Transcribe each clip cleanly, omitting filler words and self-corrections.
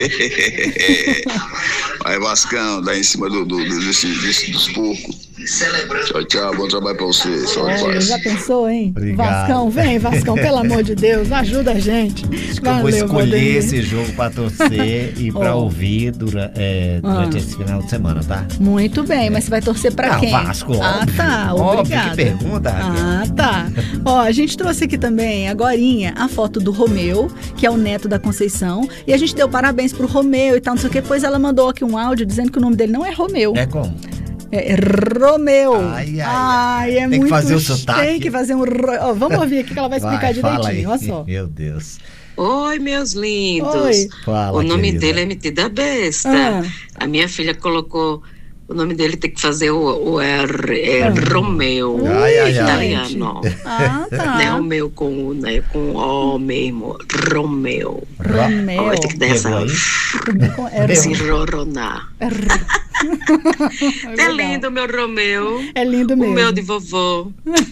Aí, Vascão, dá em cima dos porcos. Tchau, tchau, bom trabalho pra você. Já pensou, hein? Obrigado. Vem, Vascão, pelo amor de Deus, ajuda a gente. Acho que eu vou escolher esse jogo pra torcer e pra ouvir durante esse final de semana, tá? Muito bem, mas você vai torcer pra quem? Vasco, óbvio. Tá, óbvio, obrigada. que pergunta. Tá. A gente trouxe aqui também, agorinha, a foto do Romeu, que é o neto da Conceição, e a gente deu parabéns pro Romeu e tal, não sei o que, depois ela mandou aqui um áudio dizendo que o nome dele não é Romeu. É como? É Romeu. Ai, é tem muito que fazer o sotaque. Tem que fazer um... vamos ouvir aqui que ela vai explicar direitinho, olha só. Meu Deus. Oi, meus lindos. Oi. Fala, o nome querida. dele é metida besta. A minha filha colocou... O nome dele tem que fazer o R, Romeu, italiano. Tá. Não é Romeu com O mesmo, Romeu. Romeu. Tem que dar essa... Se roronar. É lindo, meu Romeu. É lindo mesmo. O meu de vovô.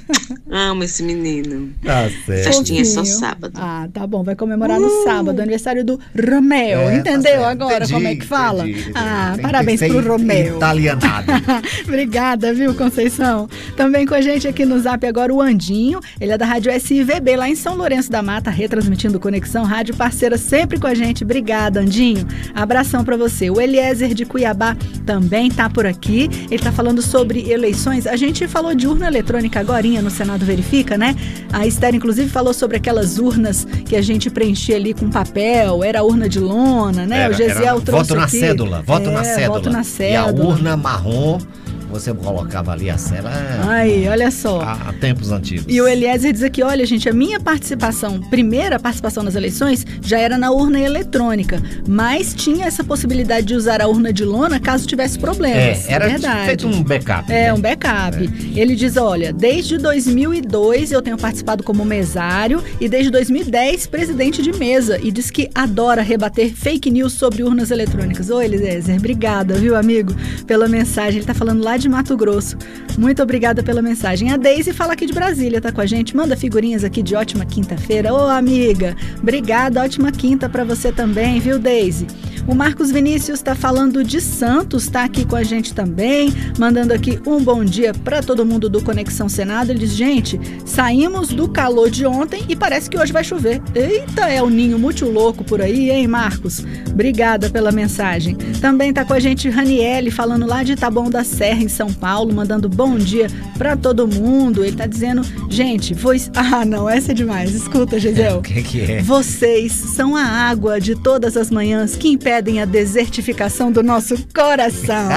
Amo esse menino. Tá certo. Festinha só sábado. Tá bom, vai comemorar no sábado, aniversário do Romeu. Entendeu tá agora como é que fala? Entendi. Parabéns pro Romeu. Italianado. Obrigada, viu, Conceição? Também com a gente aqui no Zap agora o Andinho, ele é da Rádio SIVB lá em São Lourenço da Mata, retransmitindo Conexão Rádio, parceira sempre com a gente. Obrigada, Andinho. Abração pra você. O Eliezer de Cuiabá também tá por aqui. Ele tá falando sobre eleições. A gente falou de urna eletrônica agorinha no Senado Verifica, né? A Esther, inclusive, falou sobre aquelas urnas que a gente preenchia ali com papel, era urna de lona, né? O Gesiel trouxe voto na aqui. cédula, voto na cédula. Voto na cédula. E a urna marrom, você colocava ali a cela. Aí, olha só. Há tempos antigos. E o Eliezer diz aqui, olha, gente, a minha primeira participação nas eleições já era na urna eletrônica, mas tinha essa possibilidade de usar a urna de lona caso tivesse problemas. Era verdade. feito um backup. Um backup. Ele diz, olha, desde 2002 eu tenho participado como mesário e desde 2010 presidente de mesa, e diz que adora rebater fake news sobre urnas eletrônicas. Ô, Eliezer, obrigada, viu, amigo, pela mensagem. Ele tá falando lá de Mato Grosso. Muito obrigada pela mensagem. A Deise fala aqui de Brasília, tá com a gente. Manda figurinhas aqui de ótima quinta-feira. Ô, amiga, obrigada, ótima quinta pra você também, viu, Deise? O Marcos Vinícius tá falando de Santos, tá aqui com a gente também, mandando aqui um bom dia pra todo mundo do Conexão Senado. Ele diz, gente, saímos do calor de ontem e parece que hoje vai chover. Eita, é o ninho muito louco por aí, hein, Marcos? Obrigada pela mensagem. Também tá com a gente Raniele, falando lá de Taboão da Serra, em São Paulo, mandando bom dia pra todo mundo. Ele tá dizendo, gente, não, essa é demais. Escuta, Gisele. O que é? Vocês são a água de todas as manhãs que impedem a desertificação do nosso coração.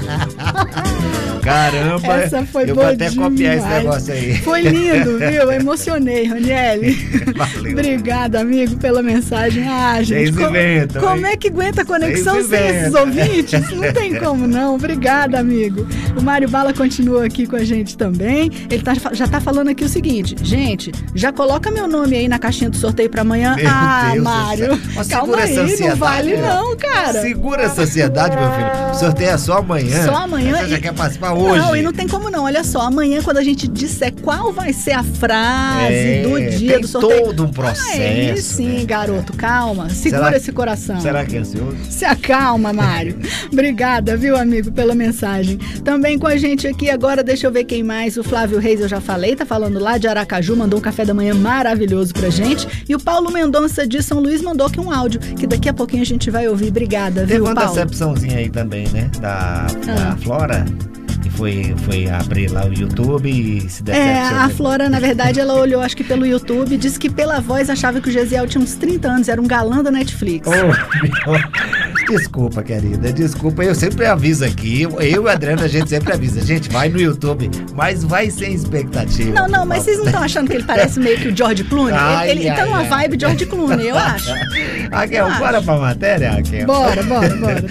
Caramba, essa foi eu boa vou até demais. copiar esse negócio aí. Foi lindo, viu? Emocionei, Raniele. Valeu. Obrigada, amigo, pela mensagem. Gente, como é que aguenta a conexão sem esses ouvintes? Não tem como não. Obrigada, amigo. O Mário Bala continua aqui com a gente também. Ele já tá falando aqui o seguinte, gente, já coloca meu nome aí na caixinha do sorteio pra amanhã. Meu Deus, Mário, calma aí, não vale não, cara. Segura essa ansiedade, meu filho. O sorteio é só amanhã. Só amanhã. Você já quer participar hoje? Não, e não tem como não. Olha só, amanhã quando a gente disser qual vai ser a frase do dia do sorteio. Tem todo um processo. Aí sim, né? Garoto, calma. Segura esse coração. Será que é ansioso? Se acalma, Mário. Obrigada, viu, amigo, pela mensagem. Também com a gente aqui agora, deixa eu ver quem mais. O Flávio Reis, eu já falei, tá falando lá de Aracaju, mandou um café da manhã maravilhoso pra gente. E o Paulo Mendonça de São Luís mandou aqui um áudio, que daqui a pouquinho a gente vai ouvir. Obrigada, viu, Paulo? Tem uma decepçãozinha aí também, né? Da Flora. Que foi abrir lá o YouTube e se decepcionou. A Flora, na verdade, ela olhou, acho que pelo YouTube, disse que pela voz achava que o Gesiel tinha uns 30 anos, era um galã da Netflix. Desculpa, querida, desculpa, eu sempre aviso aqui, eu e o Adriano, a gente sempre avisa, gente, vai no YouTube, mas vai sem expectativa. Não, mas vocês não estão achando que ele parece meio que o George Clooney? Ele tá numa vibe George Clooney, eu acho. Raquel, bora pra matéria, Raquel? Bora.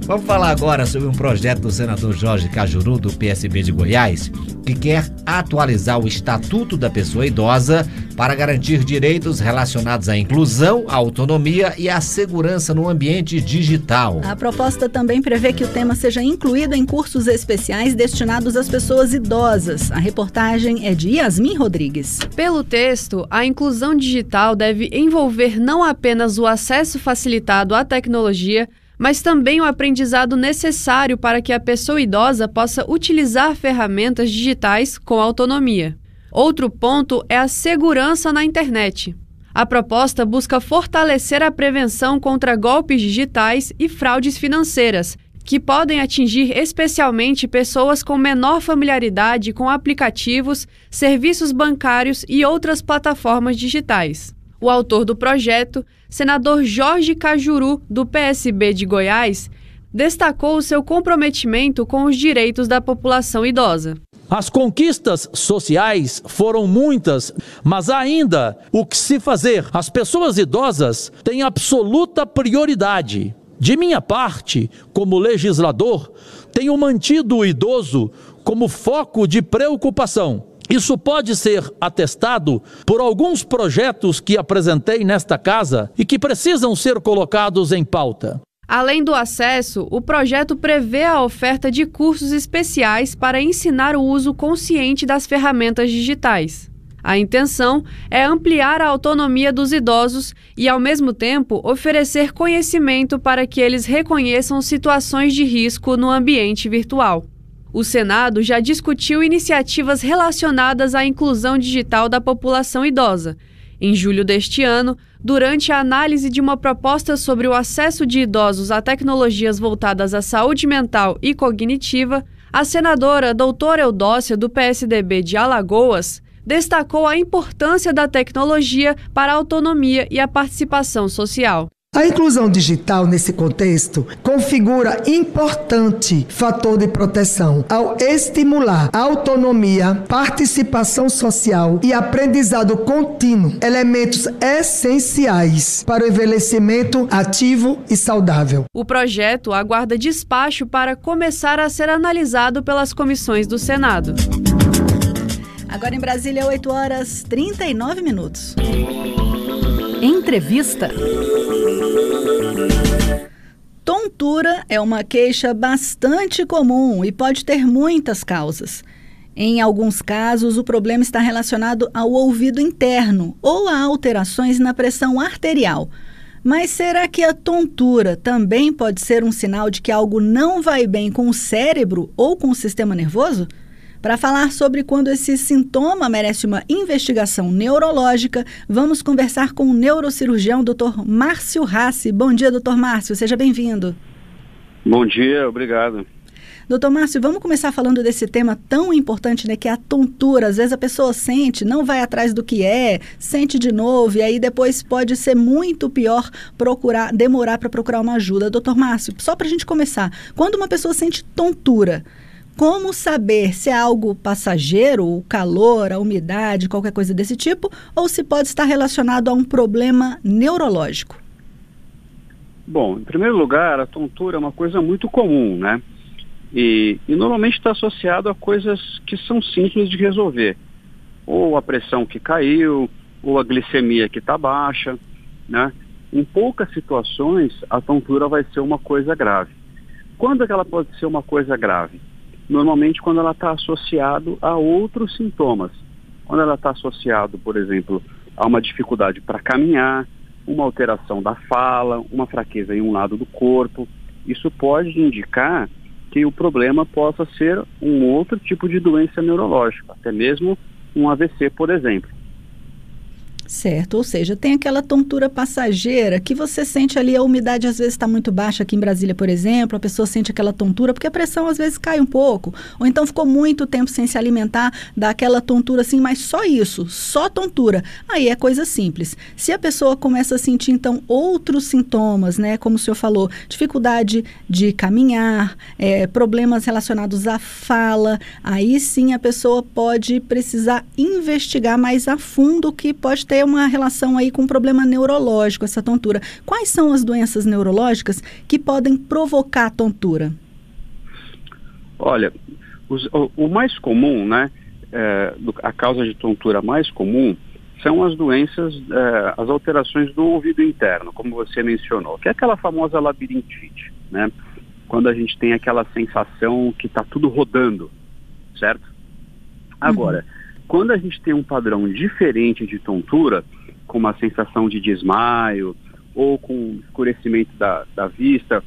Vamos falar agora sobre um projeto do senador Jorge Cajuru, do PSB de Goiás, que quer atualizar o Estatuto da Pessoa Idosa para garantir direitos relacionados à inclusão, à autonomia e à segurança no ambiente digital. A proposta também prevê que o tema seja incluído em cursos especiais destinados às pessoas idosas. A reportagem é de Yasmin Rodrigues. Pelo texto, a inclusão digital deve envolver não apenas o acesso facilitado à tecnologia, mas também o aprendizado necessário para que a pessoa idosa possa utilizar ferramentas digitais com autonomia. Outro ponto é a segurança na internet. A proposta busca fortalecer a prevenção contra golpes digitais e fraudes financeiras, que podem atingir especialmente pessoas com menor familiaridade com aplicativos, serviços bancários e outras plataformas digitais. O autor do projeto, senador Jorge Cajuru, do PSB de Goiás, destacou o seu comprometimento com os direitos da população idosa. As conquistas sociais foram muitas, mas há ainda o que se fazer. As pessoas idosas têm absoluta prioridade. De minha parte, como legislador, tenho mantido o idoso como foco de preocupação. Isso pode ser atestado por alguns projetos que apresentei nesta casa e que precisam ser colocados em pauta. Além do acesso, o projeto prevê a oferta de cursos especiais para ensinar o uso consciente das ferramentas digitais. A intenção é ampliar a autonomia dos idosos e, ao mesmo tempo, oferecer conhecimento para que eles reconheçam situações de risco no ambiente virtual. O Senado já discutiu iniciativas relacionadas à inclusão digital da população idosa. Em julho deste ano, durante a análise de uma proposta sobre o acesso de idosos a tecnologias voltadas à saúde mental e cognitiva, a senadora doutora Eudócia, do PSDB de Alagoas, destacou a importância da tecnologia para a autonomia e a participação social. A inclusão digital, nesse contexto, configura importante fator de proteção ao estimular a autonomia, participação social e aprendizado contínuo, elementos essenciais para o envelhecimento ativo e saudável. O projeto aguarda despacho para começar a ser analisado pelas comissões do Senado. Agora em Brasília, 8h39. Entrevista. Tontura é uma queixa bastante comum e pode ter muitas causas. Em alguns casos, o problema está relacionado ao ouvido interno ou a alterações na pressão arterial. Mas será que a tontura também pode ser um sinal de que algo não vai bem com o cérebro ou com o sistema nervoso? Para falar sobre quando esse sintoma merece uma investigação neurológica, vamos conversar com o neurocirurgião Dr. Márcio Rassi. Bom dia, Dr. Márcio, seja bem-vindo. Bom dia, obrigado. Doutor Márcio, vamos começar falando desse tema tão importante, né, que é a tontura. Às vezes a pessoa sente, não vai atrás do que sente de novo, e aí depois pode ser muito pior demorar para procurar uma ajuda. Doutor Márcio, só para a gente começar, quando uma pessoa sente tontura, como saber se é algo passageiro, o calor, a umidade, qualquer coisa desse tipo, ou se pode estar relacionado a um problema neurológico? Bom, em primeiro lugar, a tontura é uma coisa muito comum, né? E normalmente está associado a coisas que são simples de resolver. Ou a pressão que caiu, ou a glicemia que está baixa, né? Em poucas situações, a tontura vai ser uma coisa grave. Quando é que ela pode ser uma coisa grave? Normalmente quando ela está associada a outros sintomas. Quando ela está associada, por exemplo, a uma dificuldade para caminhar, uma alteração da fala, uma fraqueza em um lado do corpo, isso pode indicar que o problema possa ser um outro tipo de doença neurológica, até mesmo um AVC, por exemplo. Certo, ou seja, tem aquela tontura passageira que você sente ali, a umidade às vezes está muito baixa aqui em Brasília, por exemplo, a pessoa sente aquela tontura porque a pressão às vezes cai um pouco, ou então ficou muito tempo sem se alimentar, dá aquela tontura assim, mas só isso, só tontura, aí é coisa simples. Se a pessoa começa a sentir então outros sintomas, né, como o senhor falou, dificuldade de caminhar, problemas relacionados à fala, aí sim a pessoa pode precisar investigar mais a fundo o que pode ter ter uma relação aí com um problema neurológico, essa tontura. Quais são as doenças neurológicas que podem provocar tontura? Olha, o mais comum, né, a causa de tontura mais comum são as doenças, as alterações do ouvido interno, como você mencionou, que é aquela famosa labirintite, né? Quando a gente tem aquela sensação que está tudo rodando, certo? Agora, quando a gente tem um padrão diferente de tontura, com uma sensação de desmaio, ou com escurecimento da vista,